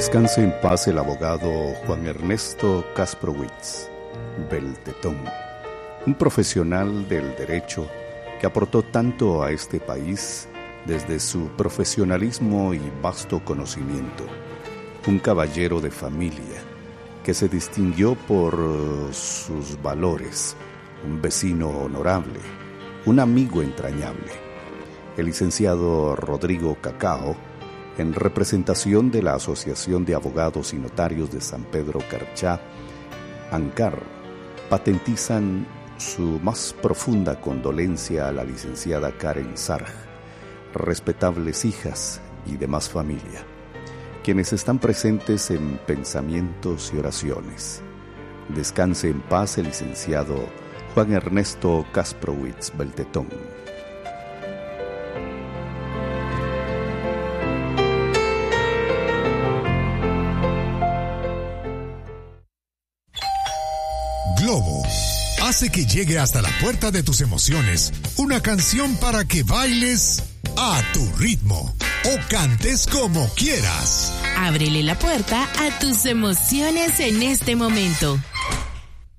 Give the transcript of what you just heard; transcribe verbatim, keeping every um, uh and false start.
Descanse en paz el abogado Juan Ernesto Kasprowicz Beltetón, un profesional del derecho que aportó tanto a este país desde su profesionalismo y vasto conocimiento. Un caballero de familia que se distinguió por sus valores, un vecino honorable, un amigo entrañable. El licenciado Rodrigo Cacao, en representación de la Asociación de Abogados y Notarios de San Pedro Carchá, ANCAR, patentizan su más profunda condolencia a la licenciada Karen Sarg, respetables hijas y demás familia, quienes están presentes en pensamientos y oraciones. Descanse en paz el licenciado Juan Ernesto Kasprowicz Beltetón. Globo hace que llegue hasta la puerta de tus emociones una canción para que bailes a tu ritmo o cantes como quieras. Ábrele la puerta a tus emociones en este momento.